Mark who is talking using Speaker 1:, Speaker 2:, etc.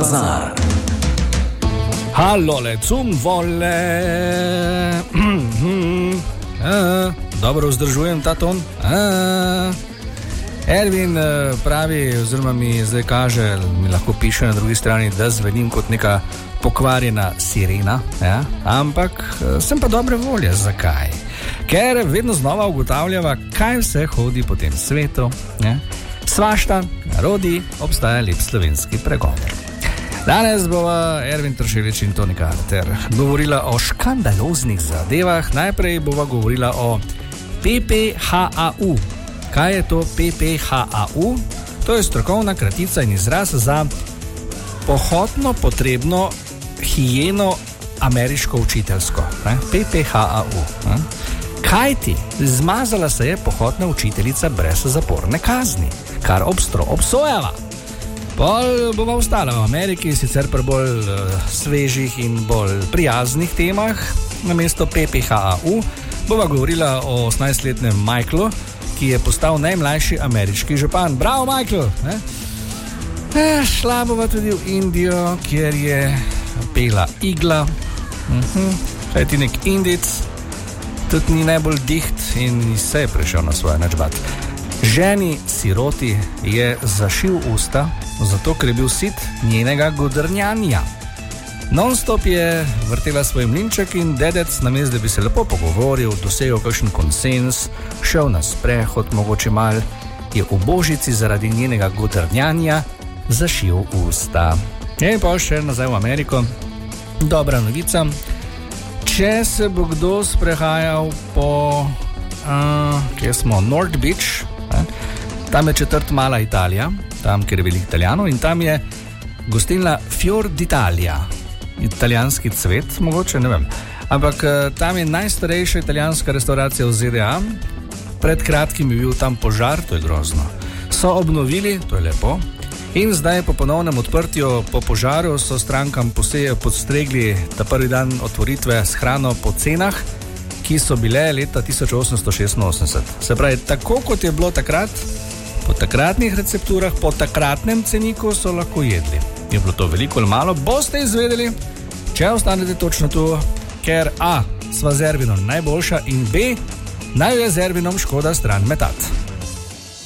Speaker 1: Bazar.
Speaker 2: Hallole, cum vole. Dobro vzdržujem ta ton. Ervin pravi, oziroma mi zdaj kaže, mi lahko piše na drugi strani, da zvenim kot neka pokvarjena sirena, ja? Ampak sem pa dobre volje. Zakaj? Ker vedno znova ugotavljava, kaj vse hodi po tem svetu. Ja? Svašta, narodi, obstaja lep slovenski pregovor. Danes bova Ervin Tršelič in Tonika Arter govorila o škandaloznih zadevah. Najprej bova govorila o PPHAU. Kaj je to PPHAU? To je strokovna kratica in izraz za pohotno potrebno higieno ameriško učiteljsko. PPHAU. Kaj ti? Zmazala se je pohotna učiteljica brez zaporne kazni, kar obstro obsojava. Pol bova ostala v Ameriki, sicer pri bolj svežih in bolj prijaznih temah. Namesto PPHAU bova govorila o 18-letnem Michaelu, ki je postal najmlajši ameriški župan. Bravo, Michael! Šla bova tudi v Indijo, kjer je pela igla. Kaj ti nek Indic, tudi ni najbolj diht in se je prišel na svoje načbat. Ženi siroti je zašil usta, zato ker je bil sit njenega godrnjanja. Non-stop je vrtela svoj mlinček in dedec, namesto da bi se lepo pogovoril, dosegel kakšen konsens, šel na sprehod, mogoče mal, je v božici zaradi njenega godrnjanja zašil usta. In pa še nazaj v Ameriko. Dobra novica. Če se bo kdo sprehajal po kje smo, North Beach, tam je četrt Mala Italija, tam, kjer je veliko Italijanov, in tam je gostilna Fior d'Italia, italijanski cvet, mogoče, ne vem. Ampak tam je najstarejša italijanska restauracija v ZDA. Pred kratkim je bil tam požar, to je grozno. So obnovili, to je lepo. In zdaj po ponovnem odprtju po požaru so strankam podstregli ta prvi dan otvoritve s hrano po cenah, ki so bile leta 1886. Se pravi, tako kot je bilo takrat, po takratnih recepturah, po takratnem ceniku so lahko jedli. Je bilo to veliko ali malo, boste izvedeli, če ostanete točno tu, ker A, sva z Ervinom najboljša in B, naj je z Ervinom škoda stran metati.